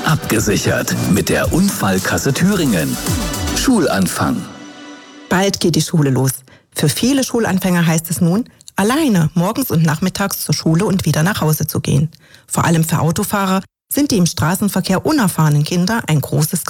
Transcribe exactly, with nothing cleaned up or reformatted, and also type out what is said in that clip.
Abgesichert mit der Unfallkasse Thüringen. Schulanfang. Bald geht die Schule los. Für viele Schulanfänger heißt es nun, alleine morgens und nachmittags zur Schule und wieder nach Hause zu gehen. Vor allem für Autofahrer sind die im Straßenverkehr unerfahrenen Kinder ein großes